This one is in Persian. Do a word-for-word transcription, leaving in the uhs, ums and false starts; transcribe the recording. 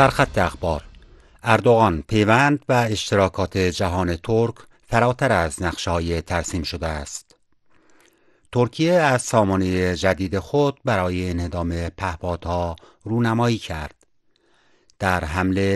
سرخط اخبار: اردوغان: پیوند و اشتراکات جهان ترک فراتر از نقشه‌های ترسیم شده است. ترکیه از سامانه جدید خود برای انهدام پهپادها رونمایی کرد. در حمله